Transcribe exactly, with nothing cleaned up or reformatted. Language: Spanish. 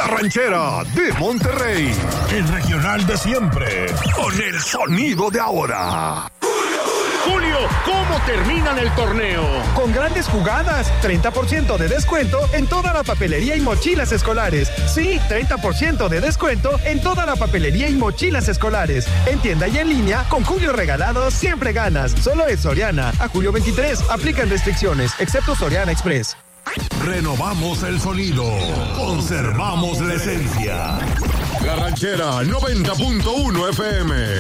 ranchera de Monterrey. El regional de siempre. Con el sonido de ahora. Julio, ¿cómo terminan el torneo? Con grandes jugadas, treinta por ciento de descuento en toda la papelería y mochilas escolares. Sí, treinta por ciento de descuento en toda la papelería y mochilas escolares. En tienda y en línea, con Julio Regalado siempre ganas. Solo es Soriana. A julio veintitrés, aplican restricciones, excepto Soriana Express. Renovamos el sonido. Conservamos la esencia. La ranchera noventa punto uno F M.